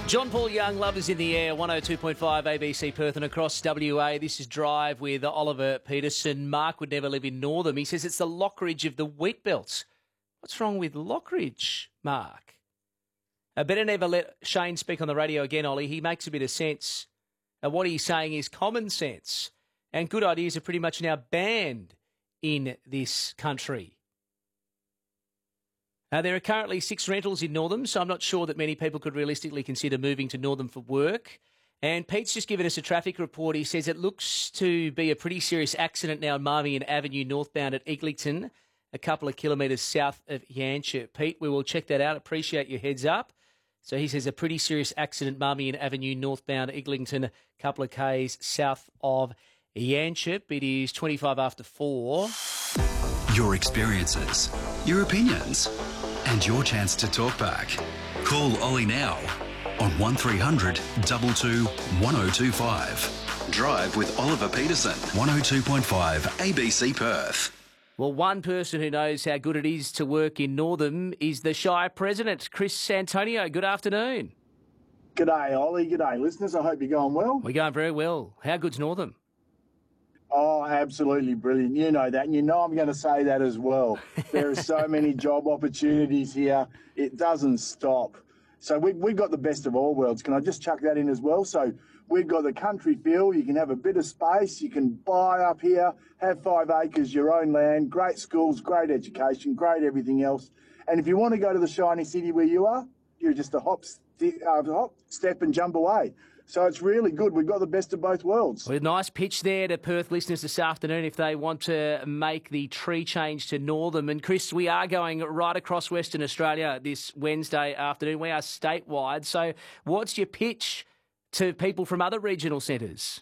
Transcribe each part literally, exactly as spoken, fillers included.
John Paul Young, Love is in the Air, one oh two point five A B C Perth and across W A. This is Drive with Oliver Peterson. Mark would never live in Northam. He says it's the Lockridge of the wheat belts. What's wrong with Lockridge, Mark? I better never let Shane speak on the radio again, Ollie. He makes a bit of sense. And what he's saying is common sense. And good ideas are pretty much now banned in this country. Uh, there are currently six rentals in Northam, so I'm not sure that many people could realistically consider moving to Northam for work. And Pete's just given us a traffic report. He says it looks to be a pretty serious accident now on Marmion Avenue northbound at Eglinton, a couple of kilometres south of Yanchep. Pete, we will check that out. Appreciate your heads up. So he says a pretty serious accident, Marmion Avenue northbound Eglinton, a couple of k's south of Yanchep. It is twenty-five after four. Your experiences, your opinions, and your chance to talk back. Call Ollie now on one three hundred two two one oh two five. Drive with Oliver Peterson, one oh two point five A B C Perth. Well, one person who knows how good it is to work in Northam is the Shire President, Chris Antonio. Good afternoon. G'day, Ollie. G'day, listeners. I hope you're going well. We're going very well. How good's Northam? Oh, absolutely brilliant. You know that, and you know I'm going to say that as well. There are so many job opportunities here. It doesn't stop. So we, we've got the best of all worlds. Can I just chuck that in as well? So we've got the country feel. You can have a bit of space. You can buy up here, have five acres, your own land, great schools, great education, great everything else. And if you want to go to the shiny city where you are, you're just a hop, st- uh, hop step and jump away. So it's really good. We've got the best of both worlds. Well, a nice pitch there to Perth listeners this afternoon if they want to make the tree change to Northam. And Chris, we are going right across Western Australia this Wednesday afternoon. We are statewide. So what's your pitch to people from other regional centres?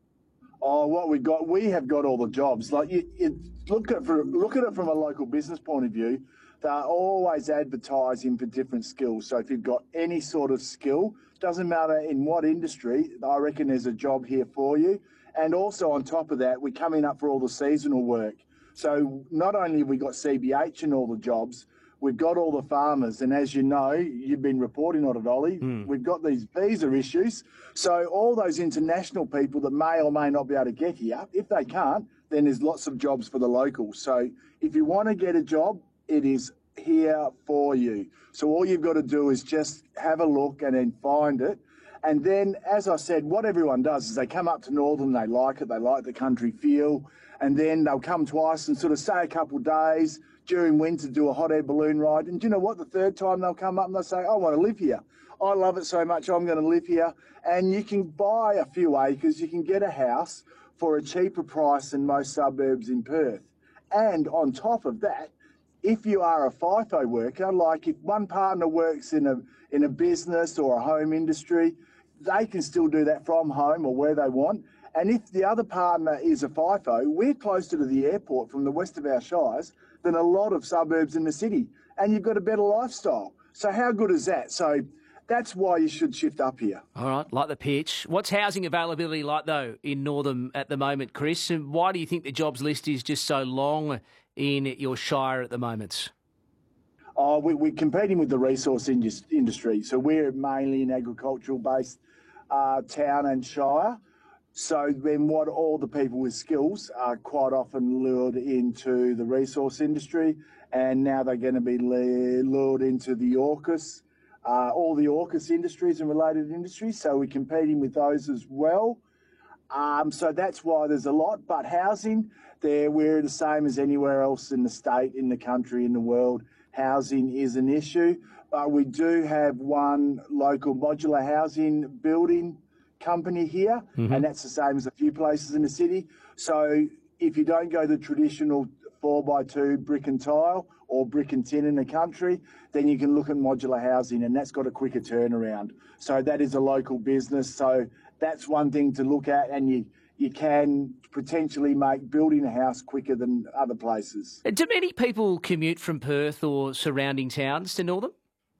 Oh, what we've got, we have got all the jobs. Like you, you look at for, look at it from a local business point of view. They're always advertising for different skills. So if you've got any sort of skill, doesn't matter in what industry, I reckon there's a job here for you. And also on top of that, we're coming up for all the seasonal work. So not only have we got C B H and all the jobs, we've got all the farmers. And as you know, you've been reporting on it, Ollie, mm. we've got these visa issues. So all those international people that may or may not be able to get here, if they can't, then there's lots of jobs for the locals. So if you want to get a job, it is here for you. So all you've got to do is just have a look and then find it. And then, as I said, what everyone does is they come up to Northern, they like it, they like the country feel, and then they'll come twice and sort of stay a couple of days during winter, do a hot air balloon ride. And do you know what? The third time they'll come up and they'll say, I want to live here. I love it so much, I'm going to live here. And you can buy a few acres, you can get a house for a cheaper price than most suburbs in Perth. And on top of that, if you are a FIFO worker, like if one partner works in a in a business or a home industry, they can still do that from home or where they want. And if the other partner is a FIFO, we're closer to the airport from the west of our shires than a lot of suburbs in the city. And you've got a better lifestyle. So how good is that? So that's why you should shift up here. All right, like the pitch. What's housing availability like, though, in Northam at the moment, Chris? And why do you think the jobs list is just so long in your shire at the moment? Oh, we, we're competing with the resource indus- industry. So we're mainly an agricultural-based uh, town and shire. So then what all the people with skills are quite often lured into the resource industry, and now they're going to be lured into the AUKUS, uh, all the AUKUS industries and related industries. So we're competing with those as well. Um, so that's why there's a lot. But housing, there we're the same as anywhere else in the state, in the country, in the world. Housing is an issue. But we do have one local modular housing building company here, mm-hmm. and that's the same as a few places in the city. So if you don't go the traditional four by two brick and tile or brick and tin in the country, then you can look at modular housing, and that's got a quicker turnaround. So that is a local business. So that's one thing to look at, and you you can potentially make building a house quicker than other places. Do many people commute from Perth or surrounding towns to Northam?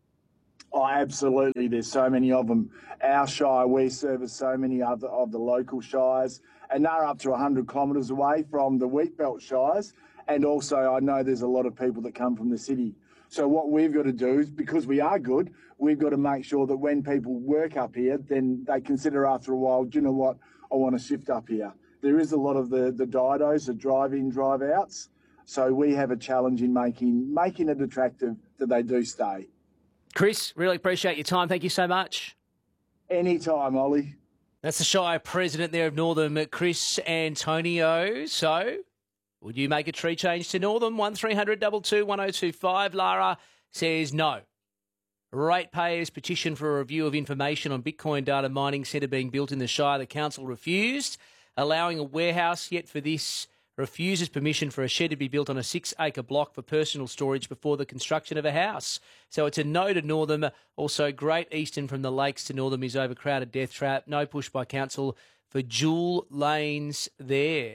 Oh, absolutely. There's so many of them. Our shire, we service so many other of the local shires, and they're up to one hundred kilometres away from the wheat belt shires. And also, I know there's a lot of people that come from the city. So what we've got to do is, because we are good, we've got to make sure that when people work up here, then they consider after a while, do you know what, I want to shift up here. There is a lot of the, the didos, the drive-in, drive-outs. So we have a challenge in making making it attractive that they do stay. Chris, really appreciate your time. Thank you so much. Anytime, Ollie. That's the Shire president there of Northam, Chris Antonio. So, would you make a tree change to Northam? one three hundred two two one oh two five. Lara says no. Ratepayers petition for a review of information on Bitcoin data mining centre being built in the Shire. The council refused, allowing a warehouse, yet for this refuses permission for a shed to be built on a six-acre block for personal storage before the construction of a house. So it's a no to Northam. Also, Great Eastern from the Lakes to Northam is overcrowded death trap. No push by council for dual lanes there.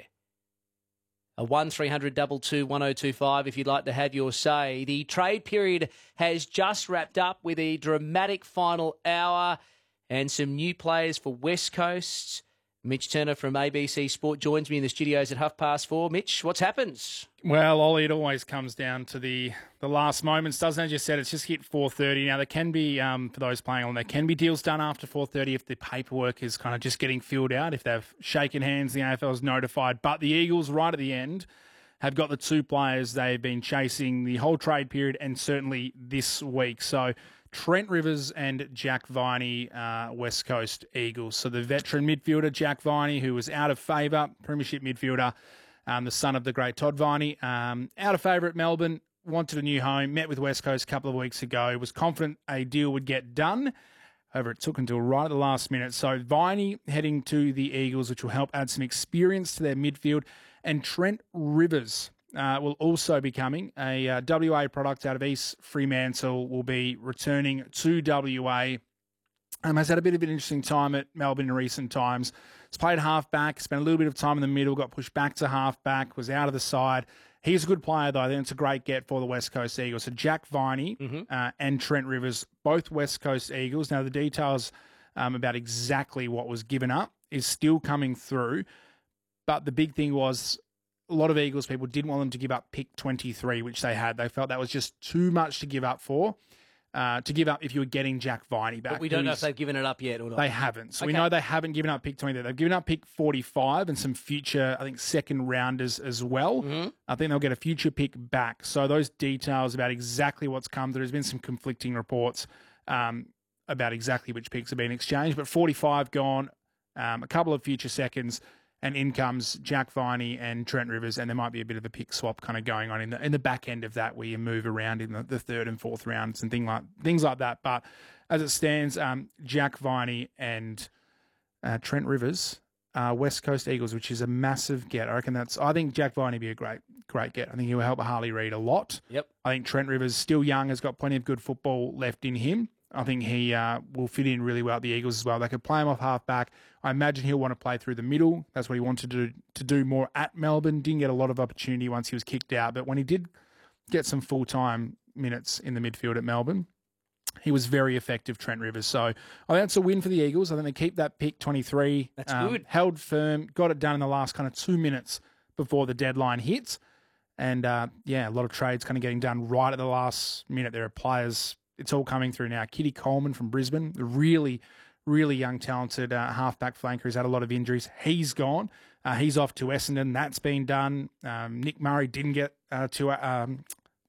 A one three hundred two two one oh two five if you'd like to have your say. The trade period has just wrapped up with a dramatic final hour and some new players for West Coast. Mitch Turner from A B C Sport joins me in the studios at half past four. Mitch, what's happened? Well, Ollie, it always comes down to the, the last moments, doesn't it? As you said, it's just hit four thirty. Now, there can be, um, for those playing on, there can be deals done after four thirty if the paperwork is kind of just getting filled out, if they've shaken hands, the A F L is notified. But the Eagles, right at the end, have got the two players they've been chasing the whole trade period and certainly this week. So Trent Rivers and Jack Viney, uh, West Coast Eagles. So the veteran midfielder, Jack Viney, who was out of favour, premiership midfielder, um, the son of the great Todd Viney, um, out of favour at Melbourne, wanted a new home, met with West Coast a couple of weeks ago, was confident a deal would get done. However, it took until right at the last minute. So Viney heading to the Eagles, which will help add some experience to their midfield. And Trent Rivers Uh, will also be coming. A uh, W A product out of East Fremantle will be returning to W A. Um, has had a bit of an interesting time at Melbourne in recent times. He's played half-back, spent a little bit of time in the middle, got pushed back to half-back, was out of the side. He's a good player, though. I think it's a great get for the West Coast Eagles. So Jack Viney mm-hmm. uh, and Trent Rivers, both West Coast Eagles. Now, the details um, about exactly what was given up is still coming through. But the big thing was, a lot of Eagles people didn't want them to give up pick twenty-three, which they had. They felt that was just too much to give up for, uh, to give up if you were getting Jack Viney back. But we don't know if they've given it up yet or not. They haven't. So okay. we know they haven't given up pick twenty-three. They've given up pick forty-five and some future, I think, second rounders as well. Mm-hmm. I think they'll get a future pick back. So those details about exactly what's come through, there's been some conflicting reports um, about exactly which picks have been exchanged. But forty-five gone, um, a couple of future seconds, and in comes Jack Viney and Trent Rivers, and there might be a bit of a pick swap kind of going on in the in the back end of that, where you move around in the, the third and fourth rounds and thing like things like that. But as it stands, um, Jack Viney and uh, Trent Rivers, uh, West Coast Eagles, which is a massive get. I reckon that's. I think Jack Viney be a great great get. I think he will help Harley Reid a lot. Yep. I think Trent Rivers, still young, has got plenty of good football left in him. I think he uh, will fit in really well at the Eagles as well. They could play him off half-back. I imagine he'll want to play through the middle. That's what he wanted to do, to do more at Melbourne. Didn't get a lot of opportunity once he was kicked out. But when he did get some full-time minutes in the midfield at Melbourne, he was very effective, Trent Rivers. So I think that's a win for the Eagles. I think they keep that pick twenty-three. That's um, good. Held firm, got it done in the last kind of two minutes before the deadline hit. And, uh, yeah, a lot of trades kind of getting done right at the last minute. There are players... It's all coming through now. Kitty Coleman from Brisbane, a really, really young, talented uh, half-back flanker who's had a lot of injuries. He's gone. Uh, he's off to Essendon. That's been done. Um, Nick Murray didn't get uh, to um,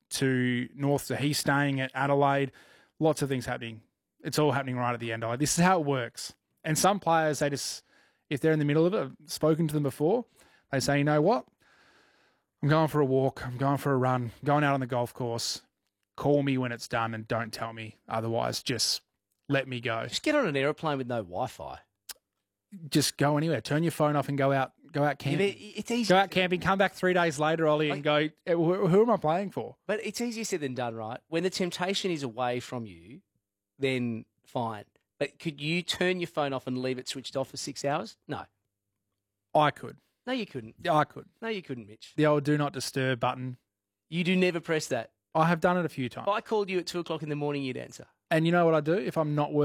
to North, so he's staying at Adelaide. Lots of things happening. It's all happening right at the end. This is how it works. And some players, they just, if they're in the middle of it, I've spoken to them before, they say, you know what? I'm going for a walk. I'm going for a run. I'm going out on the golf course. Call me when it's done and don't tell me. Otherwise, just let me go. Just get on an aeroplane with no Wi-Fi. Just go anywhere. Turn your phone off and go out. Go out camping. Yeah, it's easy. Go out camping. Come back three days later, Ollie, and go. Who, who am I playing for? But it's easier said than done, right? When the temptation is away from you, then fine. But could you turn your phone off and leave it switched off for six hours? No. I could. No, you couldn't. Yeah, I could. No, you couldn't, Mitch. The old do not disturb button. You do never press that. I have done it a few times. If I called you at two o'clock in the morning, you'd answer. And you know what I do? If I'm not working